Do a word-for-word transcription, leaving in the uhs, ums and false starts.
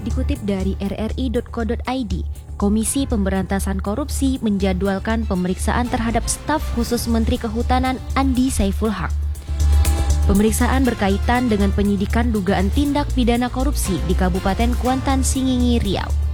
Dikutip dari r r i titik co titik i d, Komisi Pemberantasan Korupsi menjadwalkan pemeriksaan terhadap staf khusus Menteri Kehutanan Andi Saiful Haq. Pemeriksaan berkaitan dengan penyidikan dugaan tindak pidana korupsi di Kabupaten Kuantan, Singingi, Riau.